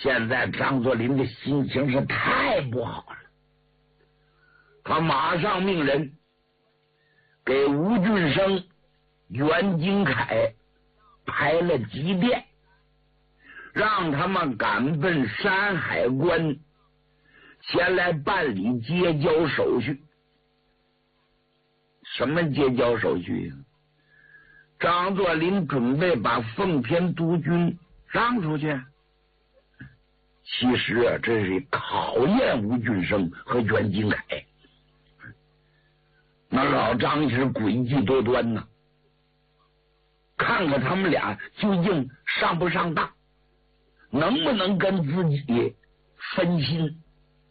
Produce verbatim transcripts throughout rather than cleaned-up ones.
现在张作霖的心情是太不好了，他马上命人给吴俊升、袁金凯排了急电，让他们赶奔山海关前来办理接交手续。什么接交手续？张作霖准备把奉天督军让出去。其实啊，这是考验吴俊升和袁金凯。那老张是诡计多端呢，看看他们俩究竟上不上当，能不能跟自己分心。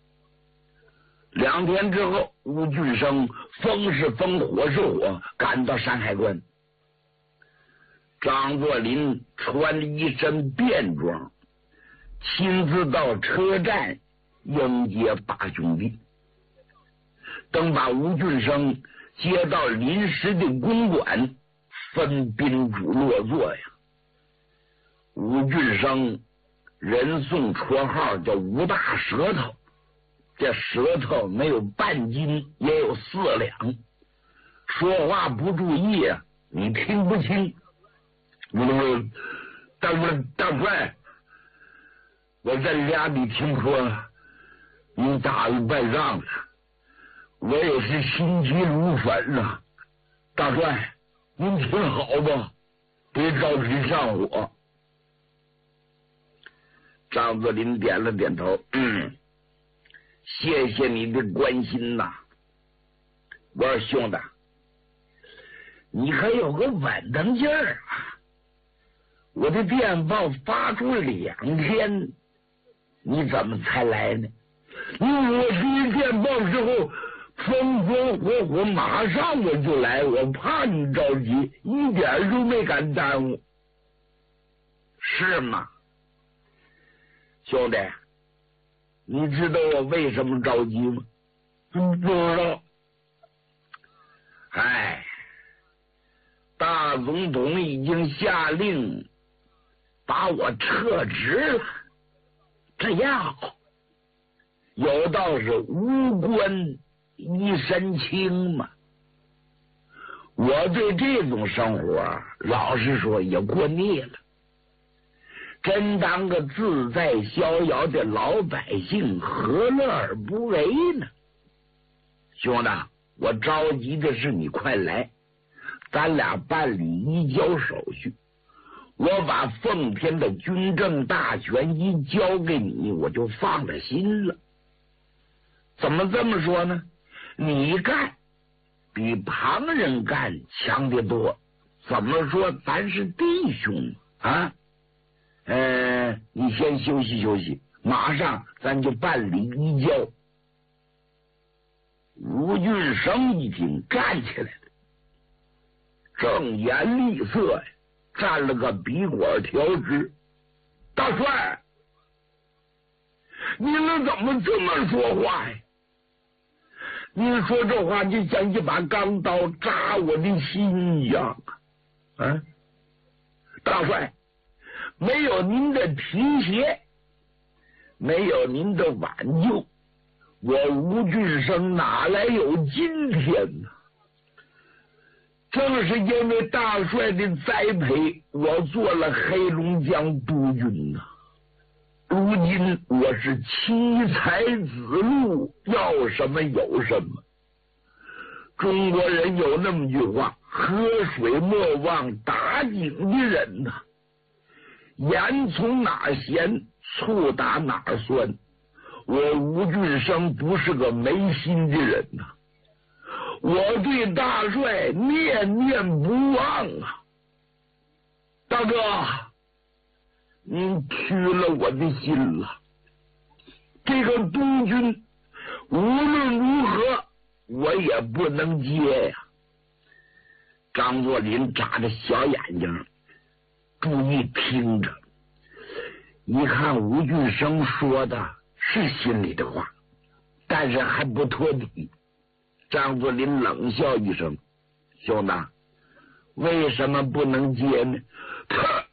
两天之后，吴俊升风是风火是火赶到山海关，张作霖穿了一身便装，亲自到车站迎接八兄弟。等把吴俊升接到临时的公馆，分宾主落座呀。吴俊升人送绰号叫吴大舌头，这舌头没有半斤也有四两，说话不注意啊，你听不清。我大帅大帅，我在家里听说你打了败仗了，我也是心急如焚呐。大帅，您听好吧，别着急上火。张作霖点了点头，嗯，谢谢你的关心呐。我说兄弟，你还有个稳当劲儿啊！我的电报发出两天，你怎么才来呢？因为我接电报之后风风火火，马上我就来，我怕你着急，一点都没敢耽误。是吗？兄弟，你知道我为什么着急吗？不知道。哎，大总统已经下令把我撤职了，这样好，有道是无官一身轻嘛。我对这种生活老实说也过腻了，真当个自在逍遥的老百姓，何乐而不为呢？兄弟，我着急的是你快来，咱俩办理移交手续。我把奉天的军政大权一交给你，我就放了心了。怎么这么说呢？你干比旁人干强得多。怎么说？咱是弟兄啊。呃，你先休息休息，马上咱就办理移交。吴俊升一听，站起来了，正颜厉色呀，站了个笔管调直。大帅，你们怎么这么说话呀？您说这话就像一把钢刀扎我的心一样啊！啊，大帅，没有您的提携，没有您的挽救，我吴俊升哪来有今天呢？正是因为大帅的栽培，我做了黑龙江督军呐。如今我是妻财子禄，要什么有什么。中国人有那么句话，喝水莫忘打井的人呐、啊。盐从哪咸，醋打哪酸。我吴俊升不是个没心的人呐、啊，我对大帅念念不忘啊。大哥，您屈了我的心了。这个督军无论如何我也不能接呀。张作霖眨着小眼睛，注意听着。一看吴俊升说的是心里的话，但是还不托底。张作霖冷笑一声：兄弟，为什么不能接呢？他